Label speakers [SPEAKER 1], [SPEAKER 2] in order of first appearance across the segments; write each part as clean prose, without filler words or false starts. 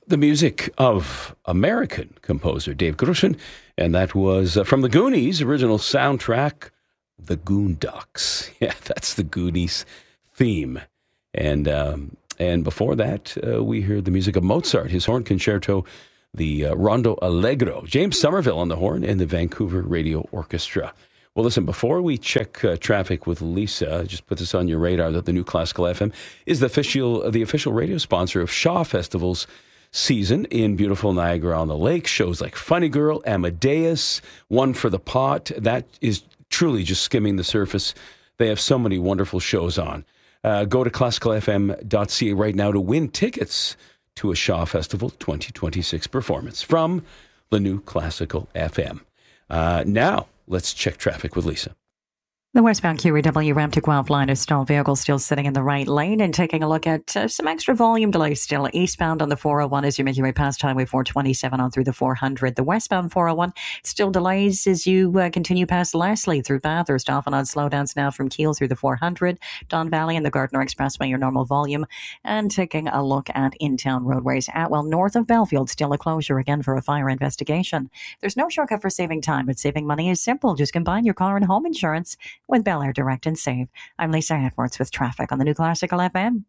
[SPEAKER 1] the music of American composer Dave Grusin, and that was from the Goonies' original soundtrack, The Goondocks. Yeah, that's the Goonies theme. And before that, we heard the music of Mozart, his horn concerto, the Rondo Allegro, James Somerville on the horn, and the Vancouver Radio Orchestra. Well, listen, before we check traffic with Lisa, just put this on your radar that the New Classical FM is the official radio sponsor of Shaw Festival's season in beautiful Niagara-on-the-Lake. Shows like Funny Girl, Amadeus, One for the Pot. That is truly just skimming the surface. They have so many wonderful shows on. Go to classicalfm.ca right now to win tickets to a Shaw Festival 2026 performance from the New Classical FM. Now, let's check traffic with Lisa.
[SPEAKER 2] The westbound QEW Ramp to Guelph line is stalled vehicles still sitting in the right lane, and taking a look at some extra volume delays still eastbound on the 401 as you make your way past Highway 427 on through the 400. The westbound 401 still delays as you continue past Leslie through Bathurst, often on slowdowns now from Keele through the 400. Don Valley and the Gardner Expressway, your normal volume. And taking a look at in-town roadways. Atwell north of Belfield, still a closure again for a fire investigation. There's no shortcut for saving time, but saving money is simple. Just combine your car and home insurance with Bel Air Direct and Save. I'm Lisa Edwards with traffic on the New Classical FM.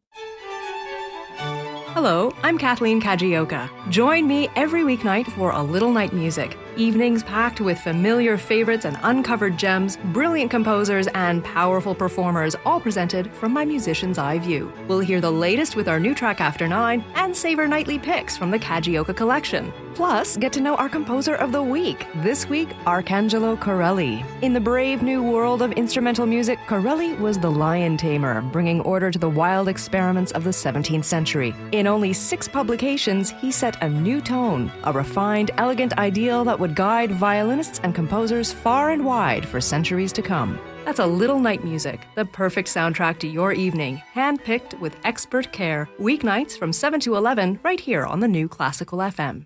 [SPEAKER 3] Hello, I'm Kathleen Kajioka. Join me every weeknight for A Little Night Music. Evenings packed with familiar favorites and uncovered gems, brilliant composers, and powerful performers, all presented from my musician's eye view. We'll hear the latest with our new track After 9 and savor nightly picks from the Kajioka collection. Plus, get to know our composer of the week. This week, Arcangelo Corelli. In the brave new world of instrumental music, Corelli was the lion tamer, bringing order to the wild experiments of the 17th century. In only 6 publications, he set a new tone, a refined, elegant ideal that would guide violinists and composers far and wide for centuries to come. That's A Little Night Music, the perfect soundtrack to your evening, hand-picked with expert care, weeknights from 7 to 11, right here on the New Classical FM.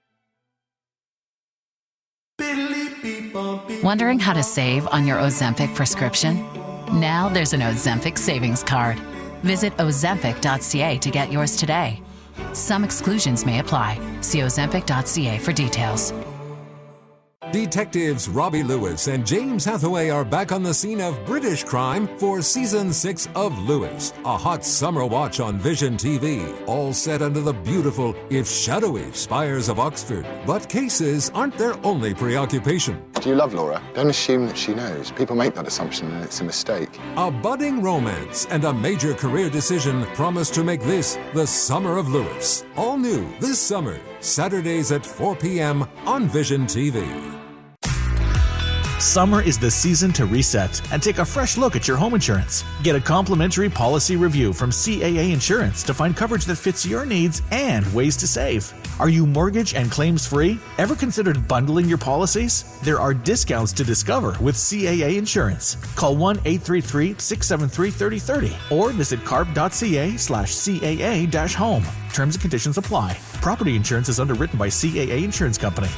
[SPEAKER 4] Wondering how to save on your Ozempic prescription? Now there's an Ozempic savings card. Visit ozempic.ca to get yours today. Some exclusions may apply. See ozempic.ca for details.
[SPEAKER 5] Detectives Robbie Lewis and James Hathaway are back on the scene of British crime for Season 6 of Lewis, a hot summer watch on Vision TV, all set under the beautiful, if shadowy, spires of Oxford. But cases aren't their only preoccupation.
[SPEAKER 6] Do you love Laura? Don't assume that she knows. People make that assumption and it's a mistake.
[SPEAKER 5] A budding romance and a major career decision promise to make this the summer of Lewis. All new this summer, Saturdays at 4 p.m. on Vision TV.
[SPEAKER 7] Summer is the season to reset and take a fresh look at your home insurance. Get a complimentary policy review from CAA Insurance to find coverage that fits your needs and ways to save. Are you mortgage and claims free? Ever considered bundling your policies? There are discounts to discover with CAA Insurance. Call 1-833-673-3030 or visit carp.ca/CAA-home. Terms and conditions apply. Property insurance is underwritten by CAA Insurance Company.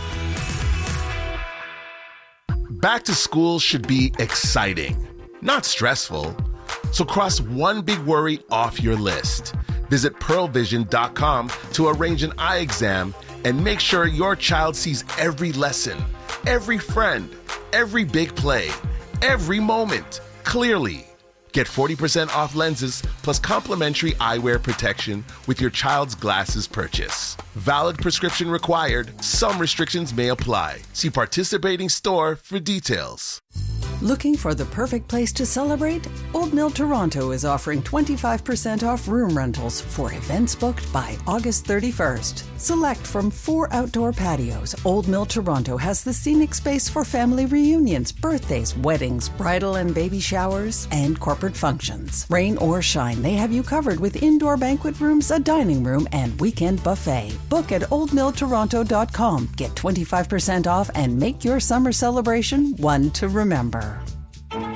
[SPEAKER 8] Back to school should be exciting, not stressful. So cross one big worry off your list. Visit pearlvision.com to arrange an eye exam and make sure your child sees every lesson, every friend, every big play, every moment clearly. Get 40% off lenses plus complimentary eyewear protection with your child's glasses purchase. Valid prescription required. Some restrictions may apply. See participating store for details.
[SPEAKER 9] Looking for the perfect place to celebrate? Old Mill Toronto is offering 25% off room rentals for events booked by August 31st. Select from 4 outdoor patios, Old Mill Toronto has the scenic space for family reunions, birthdays, weddings, bridal and baby showers, and corporate functions. Rain or shine, they have you covered with indoor banquet rooms, a dining room, and weekend buffet. Book at oldmilltoronto.com. Get 25% off and make your summer celebration one to remember.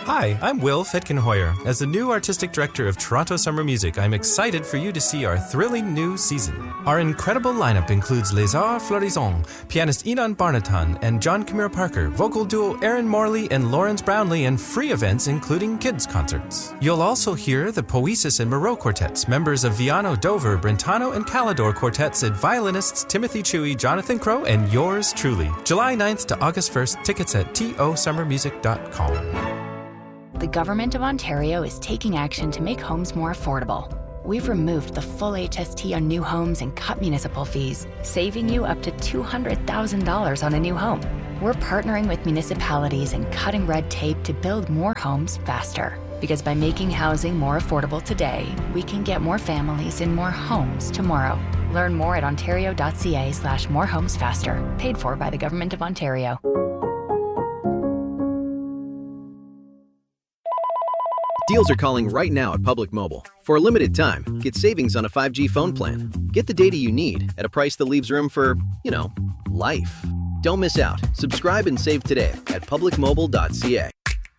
[SPEAKER 10] Hi, I'm Will Fitkin-Hoyer. As the new artistic director of Toronto Summer Music, I'm excited for you to see our thrilling new season. Our incredible lineup includes Les Arts Florissants, pianist Inan Barnatan and John Camille Parker, vocal duo Aaron Morley and Lawrence Brownlee, and free events including kids' concerts. You'll also hear the Poesis and Moreau quartets, members of Viano, Dover, Brentano, and Calidor quartets, and violinists Timothy Chewy, Jonathan Crow, and yours truly. July 9th to August 1st, tickets at tosummermusic.com.
[SPEAKER 11] The Government of Ontario is taking action to make homes more affordable. We've removed the full HST on new homes and cut municipal fees, saving you up to $200,000 on a new home. We're partnering with municipalities and cutting red tape to build more homes faster. Because by making housing more affordable today, we can get more families in more homes tomorrow. Learn more at ontario.ca/morehomesfaster. Paid for by the Government of Ontario.
[SPEAKER 12] Deals are calling right now at Public Mobile. For a limited time, get savings on a 5G phone plan. Get the data you need at a price that leaves room for, life. Don't miss out. Subscribe and save today at publicmobile.ca.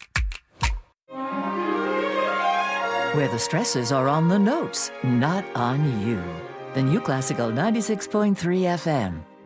[SPEAKER 13] Where the stresses are on the notes, not on you. The New Classical 96.3 FM.